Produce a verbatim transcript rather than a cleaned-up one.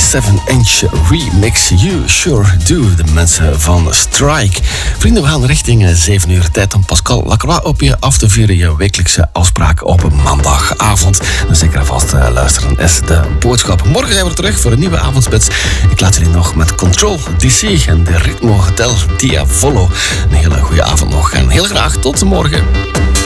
seven inch remix. You sure do, de mensen van Strike. Vrienden, we gaan richting zeven uur. Tijd om Pascal Lacroix op je af te vieren. Je wekelijkse afspraak op een maandagavond. Dus zeker vast uh, luisteren is de boodschap. Morgen zijn we terug voor een nieuwe avondspits. Ik laat jullie nog met Control D C en de Ritmo Hotel Diavolo. Een hele goede avond nog en heel graag tot morgen.